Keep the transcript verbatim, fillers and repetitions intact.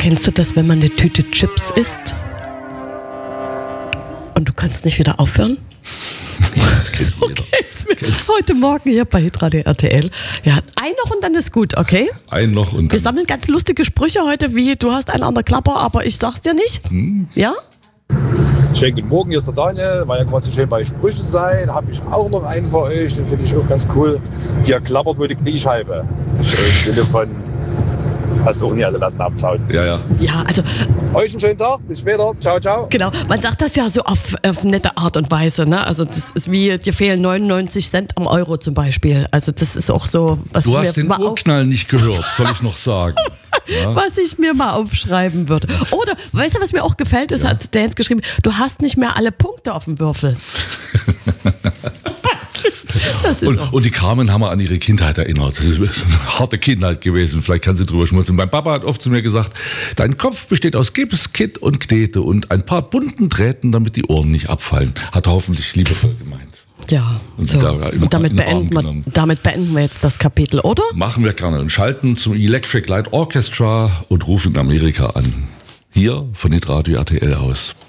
Kennst du das, wenn man eine Tüte Chips isst und du kannst nicht wieder aufhören? So geht's mir heute Morgen hier bei Hitradio R T L. Ja, ein noch und dann ist gut, okay? Ein noch und dann. Wir sammeln ganz lustige Sprüche heute, wie du hast einen an der Klapper, aber ich sag's dir nicht. Hm. Ja? Schönen guten Morgen, hier ist der Daniel, weil ja gerade so schön bei Sprüchen sein, habe ich auch noch einen für euch, den finde ich auch ganz cool. Dir klappert wohl die Kniescheibe. Im Sinne von, hast auch nie alle Latten abzaut. Ja, ja. Ja, also. Euch einen schönen Tag, bis später, ciao, ciao. Genau, man sagt das ja so auf, auf nette Art und Weise, ne? Also das ist wie, dir fehlen neunundneunzig Cent am Euro zum Beispiel. Also das ist auch so, was du ich hast mir den mal Urknall auf- nicht gehört, soll ich noch sagen. Ja. Was ich mir mal aufschreiben würde. Oder, weißt du, was mir auch gefällt, ist, ja. hat der Jens geschrieben, du hast nicht mehr alle Punkte auf dem Würfel. Das ist und, auch. und die Carmen haben wir an ihre Kindheit erinnert. Das ist eine harte Kindheit gewesen, vielleicht kann sie drüber schmunzeln. Mein Papa hat oft zu mir gesagt, dein Kopf besteht aus Gips, Kitt und Knete und ein paar bunten Drähten, damit die Ohren nicht abfallen. Hat er hoffentlich liebevoll gemeint. Ja, und, so. da und damit, beenden wir, damit beenden wir jetzt das Kapitel, oder? Machen wir gerne und schalten zum Electric Light Orchestra und rufen in Amerika an. Hier von Hitradio R T L aus.